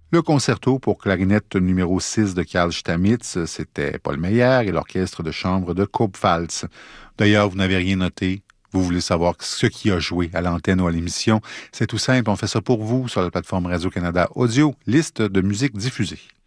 Le concerto pour clarinette numéro 6 de Carl Stamitz, c'était Paul Meyer et l'orchestre de chambre de Kurpfalz. D'ailleurs, vous n'avez rien noté. Vous voulez savoir ce qui a joué à l'antenne ou à l'émission. C'est tout simple, on fait ça pour vous sur la plateforme Radio-Canada Audio, liste de musique diffusée.